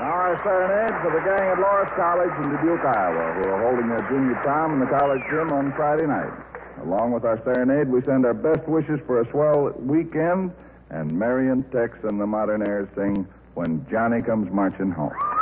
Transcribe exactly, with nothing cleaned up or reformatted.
Our serenade for the gang at Loras College in Dubuque, Iowa, who are holding their junior prom in the college gym on Friday night. Along with our serenade, we send our best wishes for a swell weekend, and Marion Tex and the Modern Airs sing When Johnny Comes Marching Home.